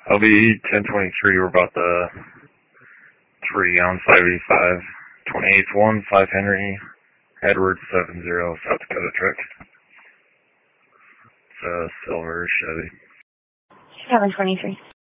LB 1023, we're about the 3 on 585, 28th 1, 5 Henry, Edward 70, South Dakota truck. It's a silver Chevy. 723.